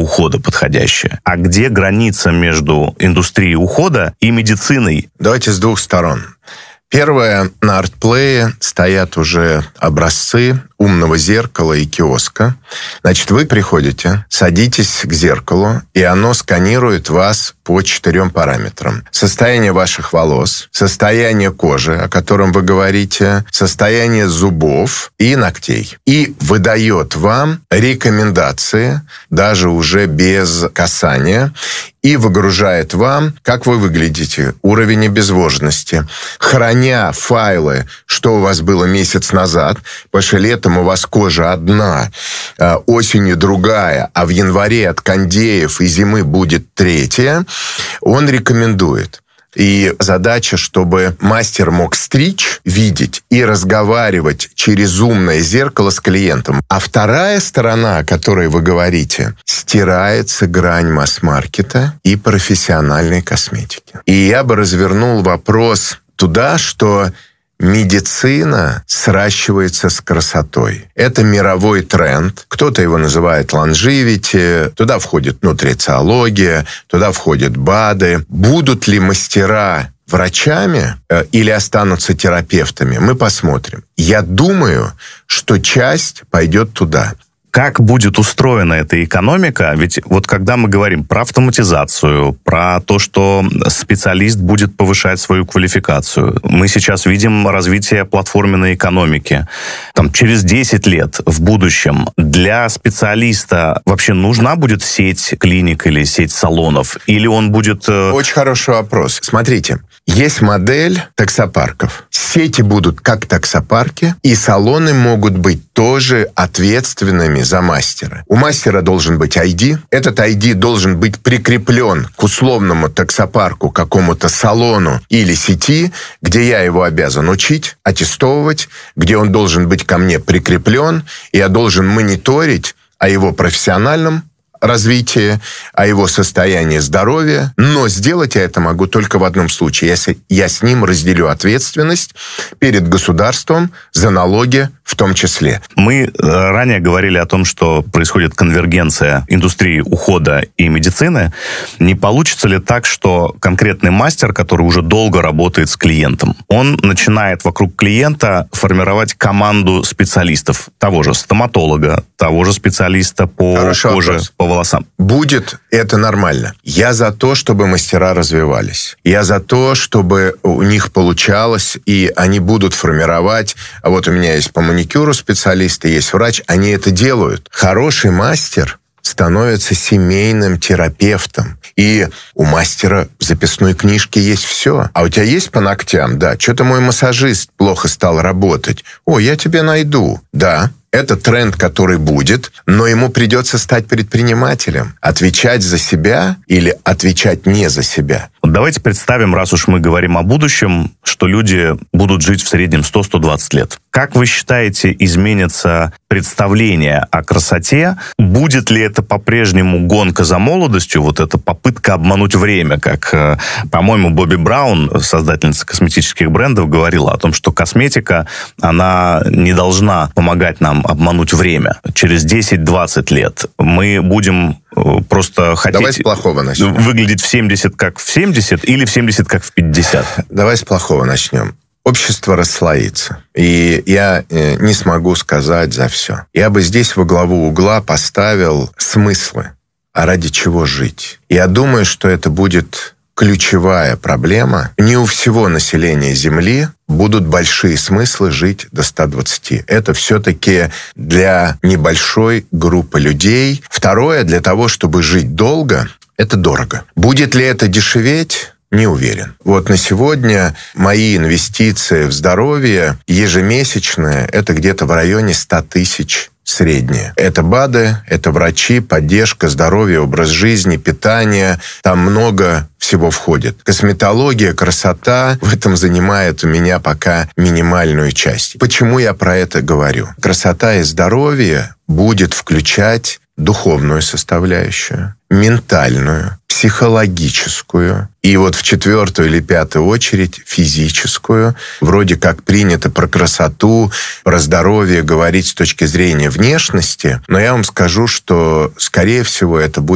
ухода подходящая. А где граница между индустрией ухода и медициной? Давайте с двух сторон. Первое, на ArtPlay стоят уже образцы умного зеркала и киоска. Значит, вы приходите, садитесь к зеркалу, и оно сканирует вас по 4 параметрам. Состояние ваших волос, состояние кожи, о котором вы говорите, состояние зубов и ногтей. И выдает вам рекомендации, даже уже без касания, и выгружает вам, как вы выглядите, уровень обезвоженности, храня файлы, что у вас было месяц назад, потому что летом у вас кожа одна, осенью другая, а в январе от кондеев и зимы будет третья, он рекомендует. И задача, чтобы мастер мог стричь, видеть и разговаривать через умное зеркало с клиентом. А вторая сторона, о которой вы говорите, стирается грань масс-маркета и профессиональной косметики. И я бы развернул вопрос туда, что медицина сращивается с красотой. Это мировой тренд. Кто-то его называет longevity. Туда входит нутрициология, туда входят БАДы. Будут ли мастера врачами или останутся терапевтами, мы посмотрим. Я думаю, что часть пойдет туда. Как будет устроена эта экономика? Ведь вот когда мы говорим про автоматизацию, про то, что специалист будет повышать свою квалификацию, мы сейчас видим развитие платформенной экономики. Там, через 10 лет в будущем для специалиста вообще нужна будет сеть клиник или сеть салонов? Или он будет... Очень хороший вопрос. Смотрите, есть модель таксопарков. Сети будут как таксопарки, и салоны могут быть тоже ответственными за мастера. У мастера должен быть ID. Этот ID должен быть прикреплен к условному таксопарку, какому-то салону или сети, где я его обязан учить, аттестовывать, где он должен быть ко мне прикреплен, и я должен мониторить о его профессиональном развитие, о его состоянии здоровья. Но сделать я это могу только в одном случае, если я с ним разделю ответственность перед государством за налоги в том числе. Мы ранее говорили о том, что происходит конвергенция индустрии ухода и медицины. Не получится ли так, что конкретный мастер, который уже долго работает с клиентом, он начинает вокруг клиента формировать команду специалистов, того же стоматолога, того же специалиста по коже, по волосам? Будет это нормально. Я за то, чтобы мастера развивались. Я за то, чтобы у них получалось, и они будут формировать. А вот у меня есть по маникюру специалисты, есть врач, они это делают. Хороший мастер становится семейным терапевтом. И у мастера в записной книжке есть все. А у тебя есть по ногтям? Да. Что-то мой массажист плохо стал работать. О, я тебе найду. Да. Это тренд, который будет, но ему придется стать предпринимателем. Отвечать за себя или отвечать не за себя. Давайте представим, раз уж мы говорим о будущем, что люди будут жить в среднем 100-120 лет. Как вы считаете, изменится представление о красоте? Будет ли это по-прежнему гонка за молодостью, вот эта попытка обмануть время, как, по-моему, Бобби Браун, создательница косметических брендов, говорила о том, что косметика, она не должна помогать нам обмануть время. Через 10-20 лет мы будем просто хотеть... Давай с плохого начнем. Выглядеть в 70 как в 70 или в 70 как в 50? Давай с плохого начнем. Общество расслоится. И я не смогу сказать за все. Я бы здесь во главу угла поставил смыслы. А ради чего жить? Я думаю, что это будет ключевая проблема. Не у всего населения Земли будут большие смыслы жить до 120. Это все-таки для небольшой группы людей. Второе, для того, чтобы жить долго, это дорого. Будет ли это дешеветь? Не уверен. Вот на сегодня мои инвестиции в здоровье ежемесячные, это где-то в районе 100 тысяч среднее. Это БАДы, это врачи, поддержка, здоровье, образ жизни, питание. Там много всего входит. Косметология, красота в этом занимает у меня пока минимальную часть. Почему я про это говорю? Красота и здоровье будет включать духовную составляющую, ментальную, психологическую и вот в 4-ю или 5-ю очередь физическую. Вроде как принято про красоту, про здоровье говорить с точки зрения внешности, но я вам скажу, что, скорее всего, это будет